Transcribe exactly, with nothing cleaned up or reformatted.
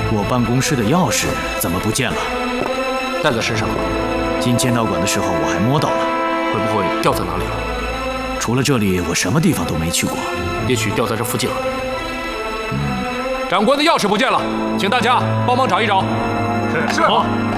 我办公室的钥匙怎么不见了？ 带在身上了。 进剑道馆的时候我还摸到了， 会不会掉在哪里了？ 除了这里，我什么地方都没去过。 也许掉在这附近了。嗯，长官的钥匙不见了，请大家帮忙找一找。 是是。好。